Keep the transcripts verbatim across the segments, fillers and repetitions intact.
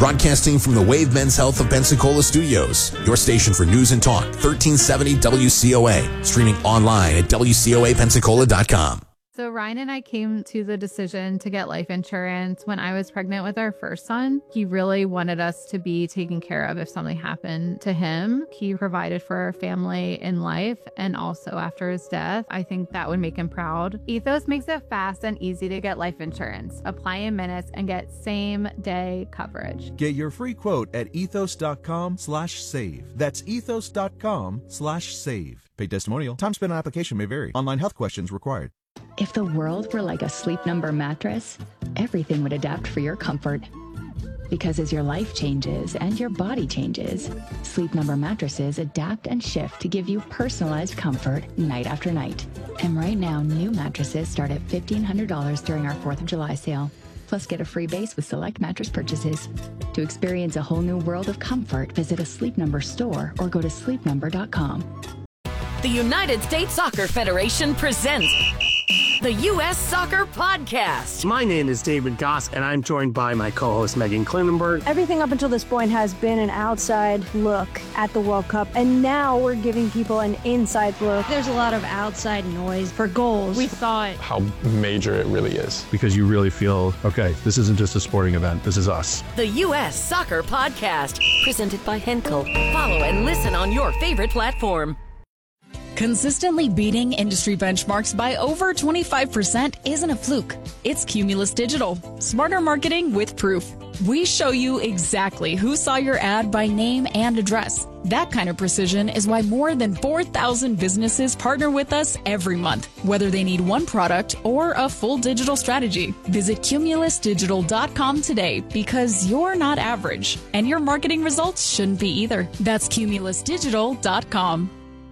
Broadcasting from the Wave Men's Health of Pensacola Studios, your station for news and talk, thirteen seventy W C O A. Streaming online at W C O A Pensacola dot com. So Ryan and I came to the decision to get life insurance when I was pregnant with our first son. He really wanted us to be taken care of if something happened to him. He provided for our family in life and also after his death. I think that would make him proud. Ethos makes it fast and easy to get life insurance. Apply in minutes and get same day coverage. Get your free quote at ethos.com slash save. That's ethos.com slash save. Paid testimonial. Time spent on application may vary. Online health questions required. If the world were like a Sleep Number mattress, everything would adapt for your comfort. Because as your life changes and your body changes, Sleep Number mattresses adapt and shift to give you personalized comfort night after night. And right now, new mattresses start at fifteen hundred dollars during our fourth of July sale. Plus, get a free base with select mattress purchases. To experience a whole new world of comfort, visit a Sleep Number store or go to sleep number dot com. The United States Soccer Federation presents the U S Soccer Podcast. My name is David Goss, and I'm joined by my co-host Megan Klinenberg. Everything up until this point has been an outside look at the World Cup, and now we're giving people an inside look. There's a lot of outside noise for goals. We saw it. How major it really is. Because you really feel, okay, this isn't just a sporting event, this is us. The U S Soccer Podcast, presented by Henkel. Follow and listen on your favorite platform. Consistently beating industry benchmarks by over twenty-five percent isn't a fluke. It's Cumulus Digital. Smarter marketing with proof. We show you exactly who saw your ad by name and address. That kind of precision is why more than four thousand businesses partner with us every month, whether they need one product or a full digital strategy. Visit cumulus digital dot com today because you're not average, and your marketing results shouldn't be either. That's cumulus digital dot com.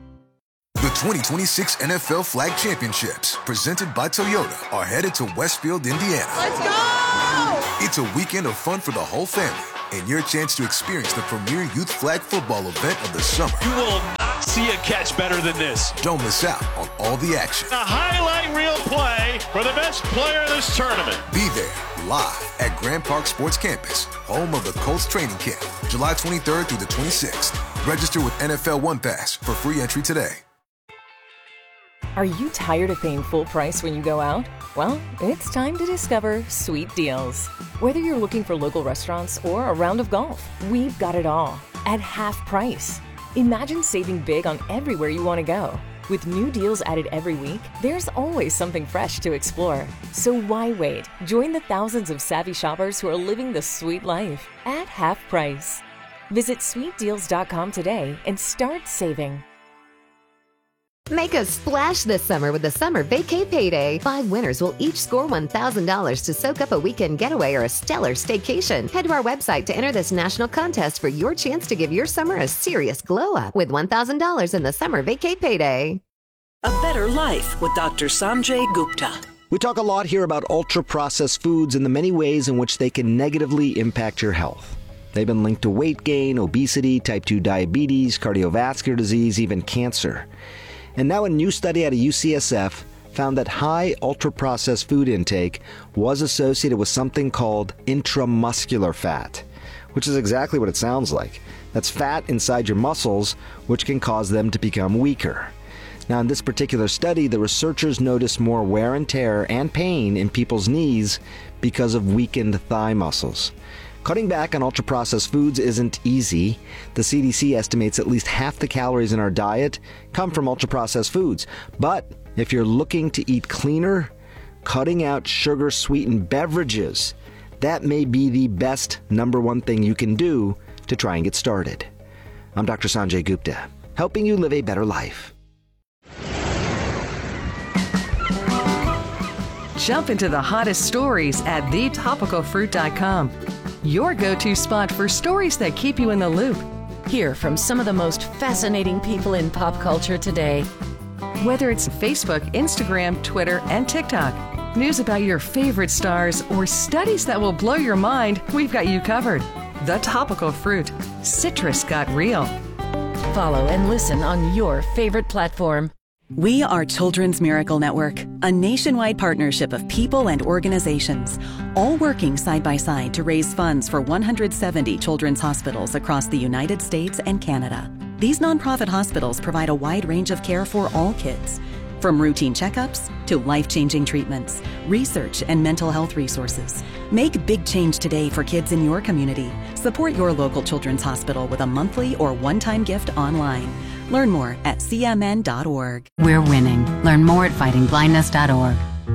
The twenty twenty-six N F L Flag Championships, presented by Toyota, are headed to Westfield, Indiana. Let's go! It's a weekend of fun for the whole family and your chance to experience the premier youth flag football event of the summer. You will not see a catch better than this. Don't miss out on all the action. A highlight reel play for the best player of this tournament. Be there live at Grand Park Sports Campus, home of the Colts training camp, July twenty-third through the twenty-sixth. Register with N F L One Pass for free entry today. Are you tired of paying full price when you go out? Well, it's time to discover Sweet Deals. Whether you're looking for local restaurants or a round of golf, we've got it all at half price. Imagine saving big on everywhere you want to go. With new deals added every week, there's always something fresh to explore. So why wait? Join the thousands of savvy shoppers who are living the sweet life at half price. Visit sweet deals dot com today and start saving. Make a splash this summer with the Summer Vacay Payday. Five winners will each score one thousand dollars to soak up a weekend getaway or a stellar staycation. Head to our website to enter this national contest for your chance to give your summer a serious glow up with one thousand dollars in the Summer Vacay Payday. A Better Life with Doctor Sanjay Gupta. We talk a lot here about ultra-processed foods and the many ways in which they can negatively impact your health. They've been linked to weight gain, obesity, type two diabetes, cardiovascular disease, even cancer. And now a new study out of U C S F found that high ultra-processed food intake was associated with something called intramuscular fat, which is exactly what it sounds like. That's fat inside your muscles, which can cause them to become weaker. Now, in this particular study, the researchers noticed more wear and tear and pain in people's knees because of weakened thigh muscles. Cutting back on ultra-processed foods isn't easy. The C D C estimates at least half the calories in our diet come from ultra-processed foods. But if you're looking to eat cleaner, cutting out sugar-sweetened beverages, that may be the best number one thing you can do to try and get started. I'm Doctor Sanjay Gupta, helping you live a better life. Jump into the hottest stories at the topical fruit dot com. Your go-to spot for stories that keep you in the loop. Hear from some of the most fascinating people in pop culture today. Whether it's Facebook, Instagram, Twitter, and TikTok, news about your favorite stars, or studies that will blow your mind, we've got you covered. The Topical Fruit. Citrus got real. Follow and listen on your favorite platform. We are Children's Miracle Network, a nationwide partnership of people and organizations, all working side by side to raise funds for one hundred seventy children's hospitals across the United States and Canada. These nonprofit hospitals provide a wide range of care for all kids, from routine checkups to life-changing treatments, research, and mental health resources. Make big change today for kids in your community. Support your local children's hospital with a monthly or one-time gift online. Learn more at c m n dot org. We're winning. Learn more at fighting blindness dot org.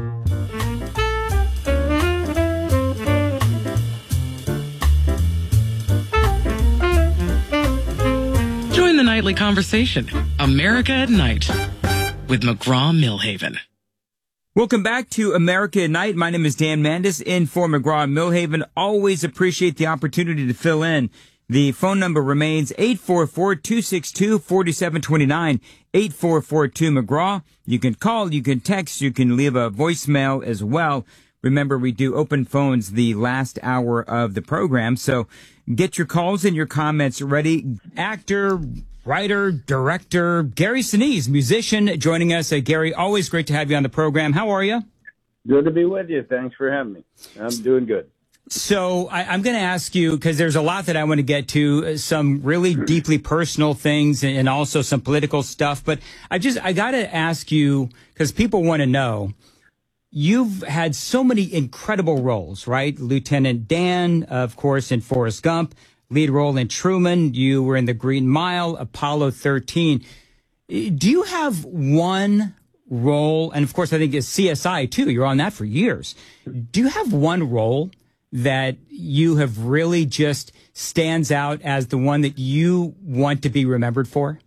Join the nightly conversation, America at Night, with McGraw-Millhaven. Welcome back to America at Night. My name is Dan Mandis, in for McGraw-Millhaven. Always appreciate the opportunity to fill in. The phone number remains eight four four, two six two, four seven two nine, eight four four two McGraw. You can call, you can text, you can leave a voicemail as well. Remember, we do open phones the last hour of the program, so get your calls and your comments ready. Actor, writer, director, Gary Sinise, musician, joining us. Uh, Gary, always great to have you on the program. How are you? Good to be with you. Thanks for having me. I'm doing good. So I, I'm going to ask you, because there's a lot that I want to get to, some really deeply personal things and also some political stuff. But I just, I got to ask you, because people want to know, you've had so many incredible roles, right? Lieutenant Dan, of course, in Forrest Gump, lead role in Truman. You were in The Green Mile, Apollo thirteen. Do you have one role? And of course, I think it's C S I too. You're on that for years. Do you have one role that you have really just stands out as the one that you want to be remembered for?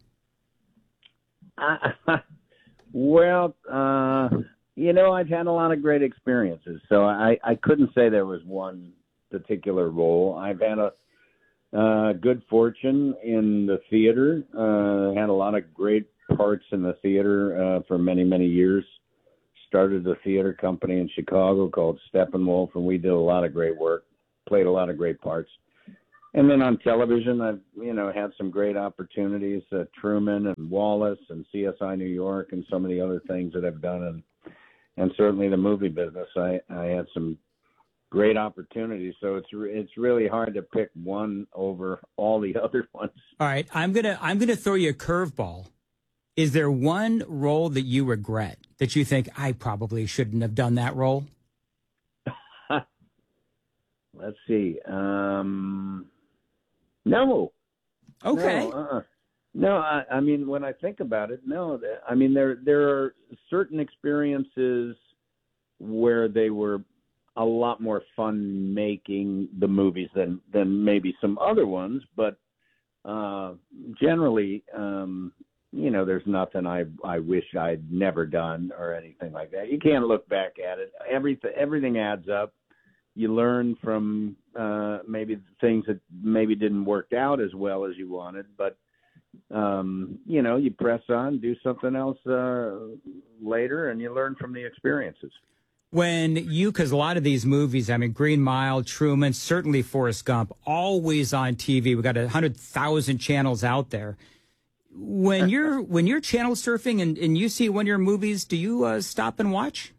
Uh, well, uh, you know, I've had a lot of great experiences, so I, I couldn't say there was one particular role. I've had a uh, good fortune in the theater, uh, had a lot of great parts in the theater uh, for many, many years. Started a theater company in Chicago called Steppenwolf, and we did a lot of great work, played a lot of great parts. And then on television, I've, you know, had some great opportunities, uh, Truman and Wallace and C S I New York and some of the other things that I've done. And, and certainly the movie business, I, I had some great opportunities. So it's, it's really hard to pick one over all the other ones. All right. I'm going to, I'm going to throw you a curveball. Is there one role that you regret, that you think, I probably shouldn't have done that role? Let's see. Um, no. Okay. No, uh-uh. no I, I mean, when I think about it, no. I mean, there there are certain experiences where they were a lot more fun making the movies than, than maybe some other ones. But uh, generally, um, you know, there's nothing I I wish I'd never done or anything like that. You can't look back at it. Everything everything adds up. You learn from uh, maybe things that maybe didn't work out as well as you wanted, but um, you know, you press on, do something else uh, later, and you learn from the experiences. When you, because a lot of these movies, I mean, Green Mile, Truman, certainly Forrest Gump, always on T V. We got a hundred thousand channels out there. When you're when you're channel surfing and, and you see one of your movies, do you uh, stop and watch?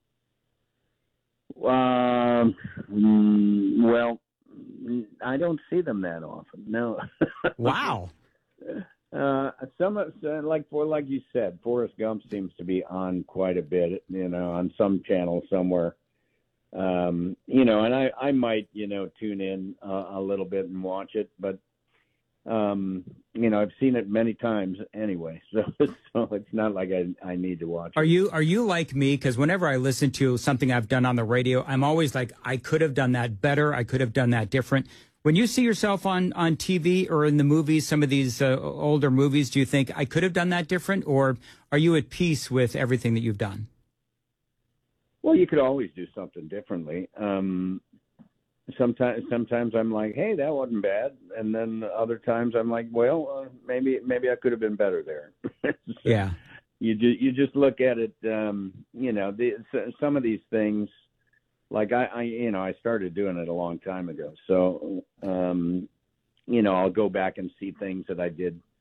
Um, mm, well, I don't see them that often. No. Wow. Uh, some of uh, like for like you said, Forrest Gump seems to be on quite a bit. You know, on some channel somewhere. Um, you know, and I I might you know tune in uh, a little bit and watch it, but. Um, you know, I've seen it many times anyway, so, so it's not like I, I need to watch it. Are you, are you like me? Because whenever I listen to something I've done on the radio, I'm always like, I could have done that better. I could have done that different. When you see yourself on, on T V or in the movies, some of these uh, older movies, do you think I could have done that different? Or are you at peace with everything that you've done? Well, you could always do something differently. Um, Sometimes, sometimes I'm like, "Hey, that wasn't bad," and then other times I'm like, "Well, uh, maybe, maybe I could have been better there." So yeah, you just you just look at it. Um, you know, the, some of these things, like I, I, you know, I started doing it a long time ago. So, um, you know, I'll go back and see things that I did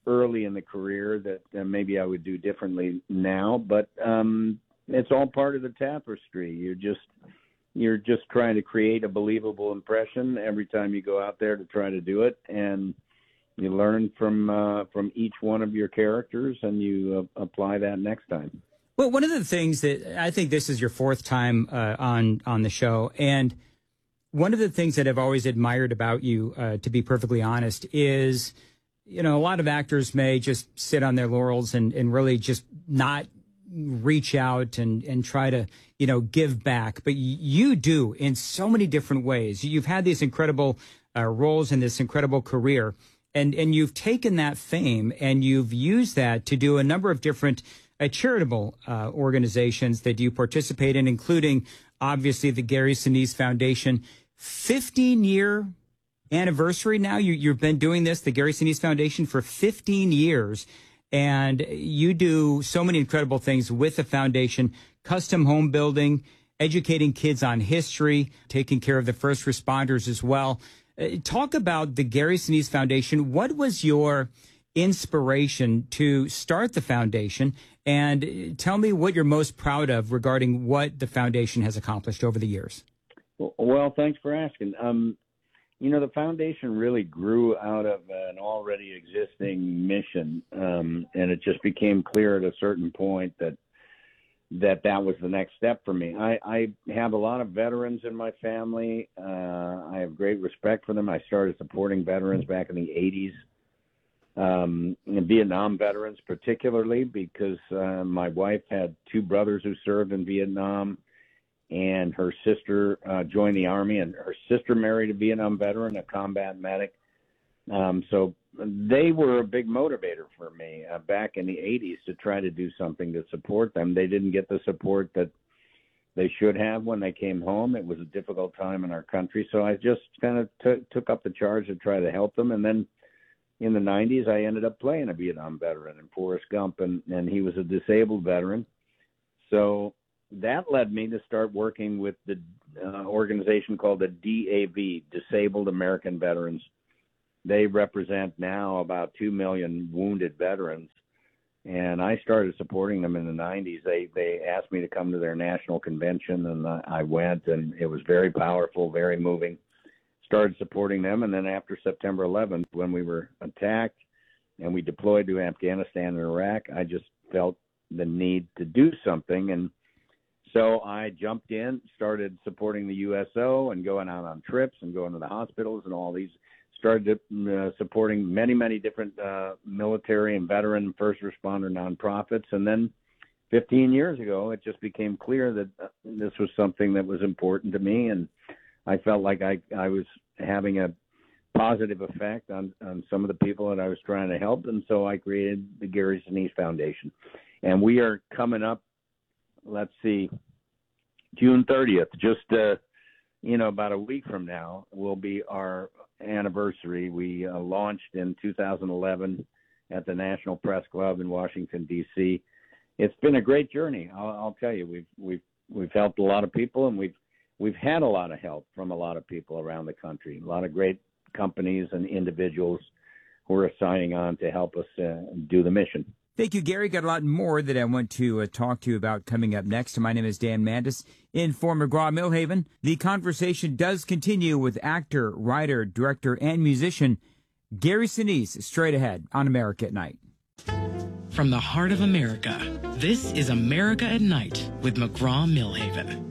early in the career that uh, maybe I would do differently now, but um, it's all part of the tapestry. You're just you're just trying to create a believable impression every time you go out there to try to do it, and you learn from uh, from each one of your characters, and you uh, apply that next time. Well, one of the things that I think this is your fourth time uh, on on the show, and one of the things that I've always admired about you, uh, to be perfectly honest, is, you know, a lot of actors may just sit on their laurels and, and really just not reach out and, and try to, you know, give back. But you do in so many different ways. You've had these incredible uh, roles in this incredible career, and, and you've taken that fame and you've used that to do a number of different uh, charitable uh, organizations that you participate in, including obviously the Gary Sinise Foundation. fifteen year anniversary now. You, you've been doing this, the Gary Sinise Foundation, for fifteen years. And you do so many incredible things with the foundation: custom home building, educating kids on history, taking care of the first responders as well. Uh, talk about the Gary Sinise Foundation. What was your inspiration to start the foundation? And tell me what you're most proud of regarding what the foundation has accomplished over the years. Well, thanks for asking. Um, you know, the foundation really grew out of an already existing mission, um, and it just became clear at a certain point that that that was the next step for me. I, I have a lot of veterans in my family. Uh, I have great respect for them. I started supporting veterans back in the eighties. Um, and Vietnam veterans particularly, because uh, my wife had two brothers who served in Vietnam, and her sister uh, joined the Army, and her sister married a Vietnam veteran, a combat medic. Um, so they were a big motivator for me uh, back in the eighties to try to do something to support them. They didn't get the support that they should have when they came home. It was a difficult time in our country. So I just kind of t- took up the charge to try to help them. And then in the nineties, I ended up playing a Vietnam veteran in Forrest Gump, and, and he was a disabled veteran. So that led me to start working with the uh, organization called the D A V, Disabled American Veterans. They represent now about two million wounded veterans, and I started supporting them in the nineties. They they asked me to come to their national convention, and I, I went, and it was very powerful, very moving. Started supporting them, and then after September eleventh, when we were attacked and we deployed to Afghanistan and Iraq, I just felt the need to do something, and so I jumped in, started supporting the U S O and going out on trips and going to the hospitals and all these, started uh, supporting many, many different uh, military and veteran and first responder nonprofits. And then fifteen years ago, it just became clear that uh, this was something that was important to me, and I felt like I, I was having a positive effect on, on some of the people that I was trying to help. And so I created the Gary Sinise Foundation. And we are coming up, let's see, June thirtieth, just, uh, you know, about a week from now will be our anniversary. We uh, launched in two thousand eleven at the National Press Club in Washington, D C. It's been a great journey. I'll, I'll tell you, we've, we've, we've helped a lot of people, and we've, we've had a lot of help from a lot of people around the country, a lot of great companies and individuals who are signing on to help us uh, do the mission. Thank you, Gary. Got a lot more that I want to uh, talk to you about coming up next. My name is Dan Mandis in for McGraw-Milhaven. The conversation does continue with actor, writer, director, and musician Gary Sinise straight ahead on America at Night. From the heart of America, this is America at Night with McGraw-Milhaven.